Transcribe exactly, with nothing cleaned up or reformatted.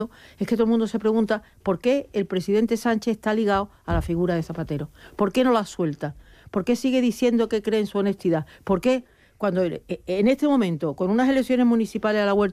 es que todo el mundo se pregunta por qué el presidente Sánchez está ligado a la figura de Zapatero. ¿Por qué no la suelta? ¿Por qué sigue diciendo que cree en su honestidad? ¿Por qué cuando en este momento, con unas elecciones municipales a la vuelta